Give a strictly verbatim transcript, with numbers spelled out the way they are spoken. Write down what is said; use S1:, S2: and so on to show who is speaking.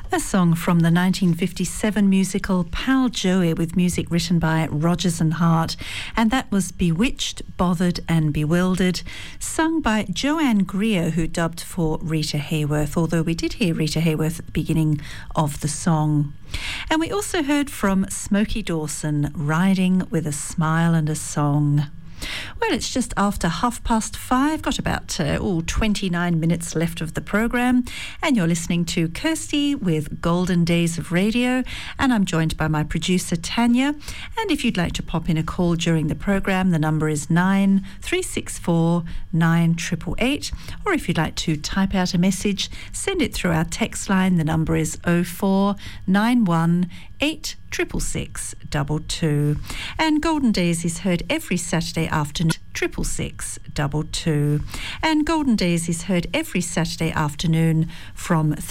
S1: A song from the nineteen fifty-seven musical Pal Joey, with music written by Rodgers and Hart, and that was Bewitched, Bothered and Bewildered, sung by Joanne Greer, who dubbed for Rita Hayworth, although we did hear Rita Hayworth at the beginning of the song. And we also heard from Smokey Dawson, Riding with a Smile and a Song. Well, it's just after half past five, got about uh, oh, twenty-nine minutes left of the programme, and you're listening to Kirsty with Golden Days of Radio, and I'm joined by my producer Tanya. And if you'd like to pop in a call during the programme, the number is nine three six four nine eight eight eight, or if you'd like to type out a message, send it through our text line. The number is oh four nine one eight triple six double two. And Golden Days is heard every Saturday afternoon, triple six double two. And Golden Days is heard every Saturday afternoon from